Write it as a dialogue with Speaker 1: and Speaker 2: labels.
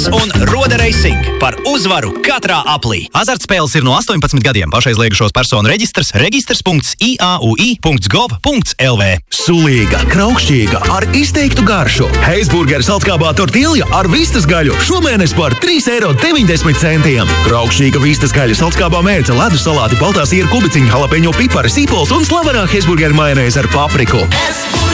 Speaker 1: Kārlis un Roda Racing par uzvaru katrā aplī.
Speaker 2: Azartspēles ir no 18 gadiem. Pašaizliegušos personu reģistrs registrs.iau.gov.lv.
Speaker 3: Sulīga, kraukšķīga, ar izteiktu garšu. Heisburger saltkābā tortilja ar vistas gaļu šomēnes par 3,90 €. Kraukšķīga vistas gaļa saltkābā mērce, ledus salāti, baltā sīra kubiciņa, jalapeņo pipari, sīpols un slavenā Heisburger majonēze ar papriku.